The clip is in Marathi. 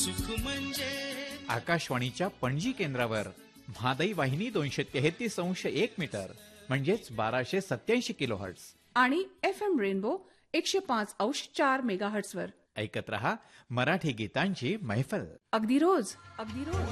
सुख म्हणजे आकाशवाणीच्या पणजी केंद्रावर म्हादई वाहिनी 233.1 मीटर म्हणजेच 1287 किलोहर्ट्ज आणि FM रेनबो 105.4 मेगाहर्ट्झ वर ऐकत रहा मराठी गीतांची मैफल. अगदी रोज